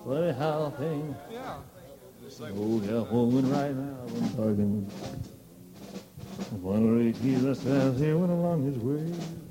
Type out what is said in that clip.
Funny how things. Oh, yeah, woman right now I'm talking. One of the keys that stands here went along his way.